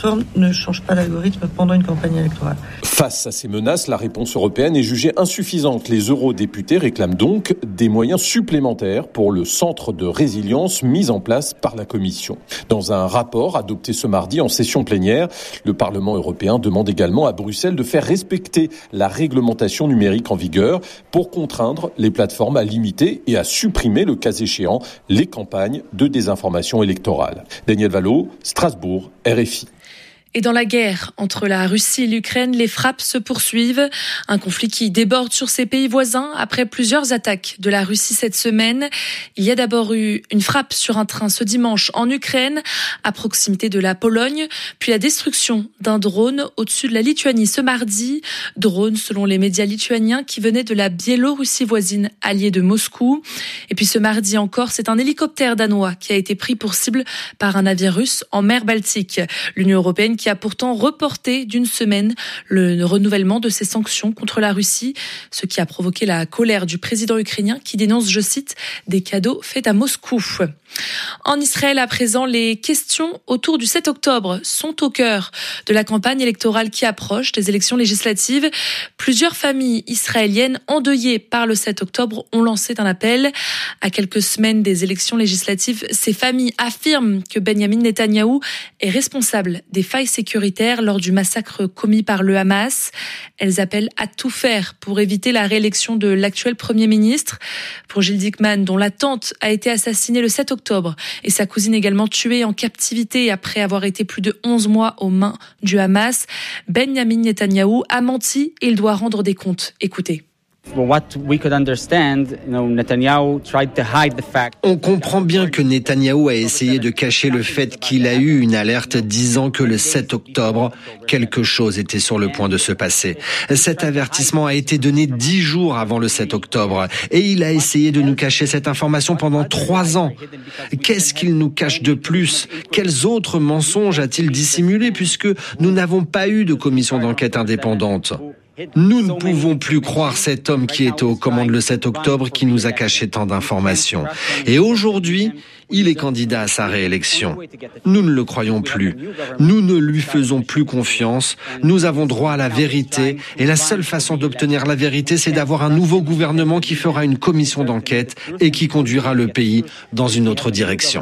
plateforme ne change pas l'algorithme pendant une campagne électorale. Face à ces menaces, la réponse européenne est jugée insuffisante. Les eurodéputés réclament donc des moyens supplémentaires pour le centre de résilience mis en place par la Commission. Dans un rapport adopté ce mardi en session plénière, le Parlement européen demande également à Bruxelles de faire respecter la réglementation numérique en vigueur pour contraindre les plateformes à limiter et à supprimer, le cas échéant, les campagnes de désinformation électorale. Daniel Vallot, Strasbourg, RFI. Et dans la guerre entre la Russie et l'Ukraine, les frappes se poursuivent. Un conflit qui déborde sur ses pays voisins après plusieurs attaques de la Russie cette semaine. Il y a d'abord eu une frappe sur un train ce dimanche en Ukraine, à proximité de la Pologne, puis la destruction d'un drone au-dessus de la Lituanie ce mardi. Drone, selon les médias lituaniens, qui venait de la Biélorussie voisine, alliée de Moscou. Et puis ce mardi encore, c'est un hélicoptère danois qui a été pris pour cible par un navire russe en mer Baltique. L'Union européenne qui a pourtant reporté d'une semaine le renouvellement de ses sanctions contre la Russie, ce qui a provoqué la colère du président ukrainien qui dénonce, je cite, des cadeaux faits à Moscou. En Israël, à présent, les questions autour du 7 octobre sont au cœur de la campagne électorale qui approche des élections législatives. Plusieurs familles israéliennes endeuillées par le 7 octobre ont lancé un appel. À quelques semaines des élections législatives, ces familles affirment que Benjamin Netanyahou est responsable des failles sécuritaires lors du massacre commis par le Hamas. Elles appellent à tout faire pour éviter la réélection de l'actuel Premier ministre. Pour Gilles Dickmann, dont la tante a été assassinée le 7 octobre et sa cousine également tuée en captivité après avoir été plus de 11 mois aux mains du Hamas, Benjamin Netanyahou a menti et il doit rendre des comptes. Écoutez. On comprend bien que Netanyahou a essayé de cacher le fait qu'il a eu une alerte disant que le 7 octobre, quelque chose était sur le point de se passer. Cet avertissement a été donné 10 jours avant le 7 octobre et il a essayé de nous cacher cette information pendant 3 ans. Qu'est-ce qu'il nous cache de plus? Quels autres mensonges a-t-il dissimulé puisque nous n'avons pas eu de commission d'enquête indépendante? Nous ne pouvons plus croire cet homme qui était aux commandes le 7 octobre qui nous a caché tant d'informations. Et aujourd'hui, il est candidat à sa réélection. Nous ne le croyons plus. Nous ne lui faisons plus confiance. Nous avons droit à la vérité. Et la seule façon d'obtenir la vérité, c'est d'avoir un nouveau gouvernement qui fera une commission d'enquête et qui conduira le pays dans une autre direction.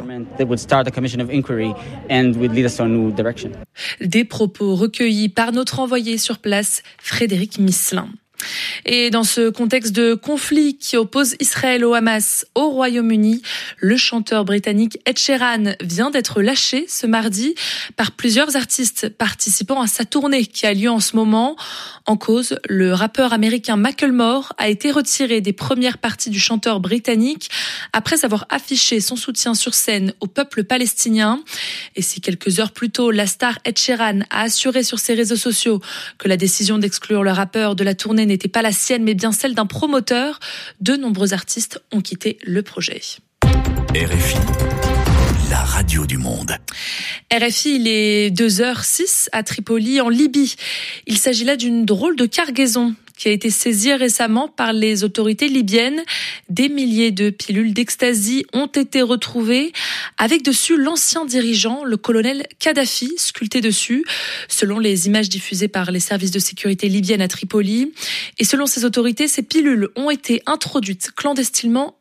Des propos recueillis par notre envoyé sur place, Frédéric Misselin. Et dans ce contexte de conflit qui oppose Israël au Hamas au Royaume-Uni, le chanteur britannique Ed Sheeran vient d'être lâché ce mardi par plusieurs artistes participant à sa tournée qui a lieu en ce moment. En cause, le rappeur américain Macklemore a été retiré des premières parties du chanteur britannique après avoir affiché son soutien sur scène au peuple palestinien. Et si quelques heures plus tôt, la star Ed Sheeran a assuré sur ses réseaux sociaux que la décision d'exclure le rappeur de la tournée n'était pas la sienne, mais bien celle d'un promoteur, de nombreux artistes ont quitté le projet. RFI, la radio du monde. RFI, il est 2h06 à Tripoli, en Libye. Il s'agit là d'une drôle de cargaison qui a été saisie récemment par les autorités libyennes. Des milliers de pilules d'ecstasy ont été retrouvées, avec dessus l'ancien dirigeant, le colonel Kadhafi, sculpté dessus, selon les images diffusées par les services de sécurité libyennes à Tripoli. Et selon ces autorités, ces pilules ont été introduites clandestinement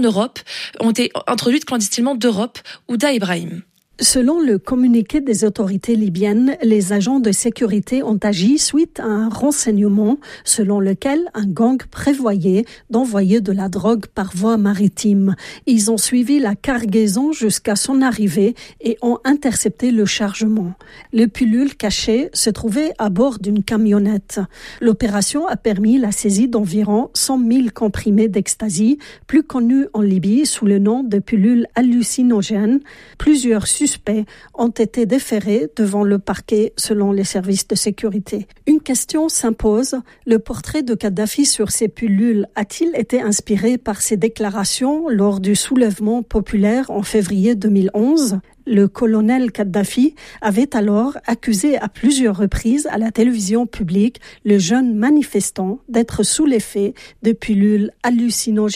d'Europe. Ouda Ibrahim. Selon le communiqué des autorités libyennes, les agents de sécurité ont agi suite à un renseignement selon lequel un gang prévoyait d'envoyer de la drogue par voie maritime. Ils ont suivi la cargaison jusqu'à son arrivée et ont intercepté le chargement. Les pilules cachées se trouvaient à bord d'une camionnette. L'opération a permis la saisie d'environ 100 000 comprimés d'ecstasy, plus connus en Libye sous le nom de pilules hallucinogènes. Plusieurs suspects ont été déférés devant le parquet selon les services de sécurité. Une question s'impose, le portrait de Kadhafi sur ces pilules a-t-il été inspiré par ses déclarations lors du soulèvement populaire en février 2011 ? Le colonel Kadhafi avait alors accusé à plusieurs reprises à la télévision publique le jeune manifestant d'être sous l'effet de pilules hallucinogènes.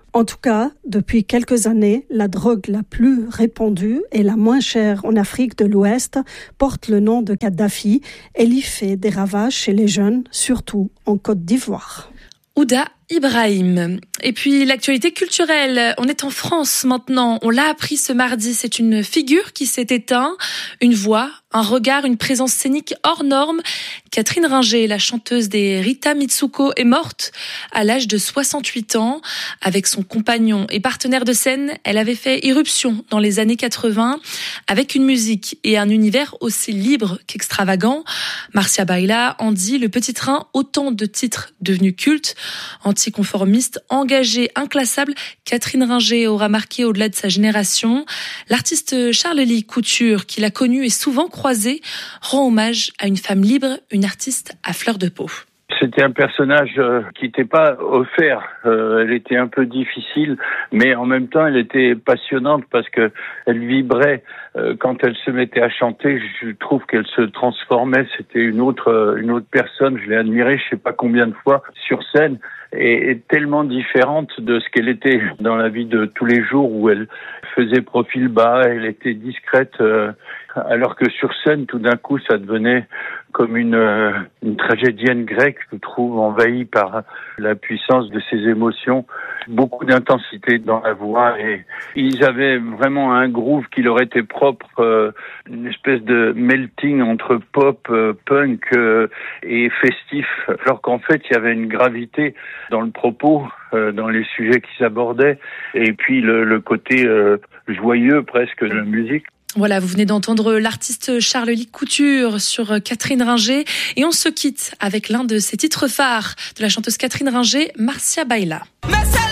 En tout cas, depuis quelques années, la drogue la plus répandue et la moins chère en Afrique de l'Ouest porte le nom de Kadhafi. Elle y fait des ravages chez les jeunes, surtout en Côte d'Ivoire. Ouda Ibrahim. Et puis l'actualité culturelle, on est en France maintenant, on l'a appris ce mardi, c'est une figure qui s'est éteinte, une voix, un regard, une présence scénique hors norme. Catherine Ringer, la chanteuse des Rita Mitsuko, est morte à l'âge de 68 ans. Avec son compagnon et partenaire de scène, elle avait fait irruption dans les années 80 avec une musique et un univers aussi libre qu'extravagant. Marcia Baila, Andy, Le Petit Train, autant de titres devenus cultes. Anticonformiste, engagée, inclassable, Catherine Ringer aura marqué au-delà de sa génération. L'artiste Charles-Lee Couture, qui l'a connue et souvent croisée, rend hommage à une femme libre, une artiste à fleur de peau. C'était un personnage qui n'était pas offert. Elle était un peu difficile, mais en même temps, elle était passionnante parce que elle vibrait. Quand elle se mettait à chanter, je trouve qu'elle se transformait. C'était une autre personne. Je l'ai admirée, je sais pas combien de fois sur scène, et tellement différente de ce qu'elle était dans la vie de tous les jours, où elle faisait profil bas, elle était discrète, alors que sur scène, tout d'un coup, ça devenait comme une tragédienne grecque, je trouve, envahie par la puissance de ses émotions, beaucoup d'intensité dans la voix, et ils avaient vraiment un groove qui leur était propre, une espèce de melting entre pop, punk et festif, alors qu'en fait il y avait une gravité dans le propos, dans les sujets qu'ils abordaient, et puis le côté joyeux presque de la musique. Voilà, vous venez d'entendre l'artiste Charles-Lee Couture sur Catherine Ringer, et on se quitte avec l'un de ses titres phares de la chanteuse Catherine Ringer, Marcia Baila.